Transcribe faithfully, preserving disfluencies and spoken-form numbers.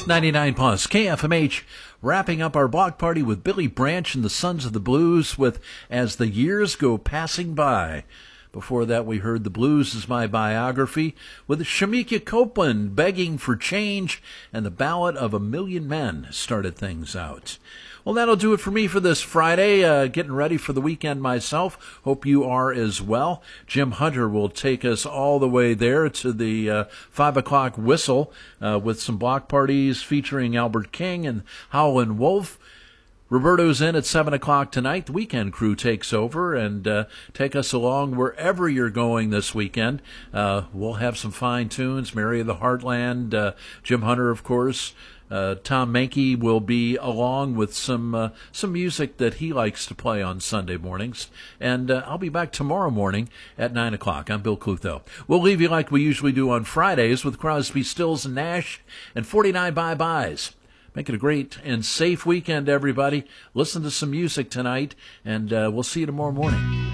ninety-nine plus K F M H, wrapping up our block party with Billy Branch and the Sons of the Blues with As the Years Go Passing By. Before that, we heard The Blues Is My Biography with Shemekia Copeland, Begging for Change, and the Ballad of a Million Men started things out. Well, that'll do it for me for this Friday. Uh, getting ready for the weekend myself. Hope you are as well. Jim Hunter will take us all the way there to the uh, five o'clock whistle uh, with some block parties featuring Albert King and Howlin' Wolf. Roberto's in at seven o'clock tonight. The weekend crew takes over and uh, take us along wherever you're going this weekend. Uh, we'll have some fine tunes. Mary of the Heartland, uh, Jim Hunter, of course. Uh, Tom Mankey will be along with some uh, some music that he likes to play on Sunday mornings. And uh, I'll be back tomorrow morning at nine o'clock. I'm Bill Clutho. We'll leave you like we usually do on Fridays with Crosby, Stills, and Nash and forty-nine Bye-Byes. Make it a great and safe weekend, everybody. Listen to some music tonight, and uh, we'll see you tomorrow morning.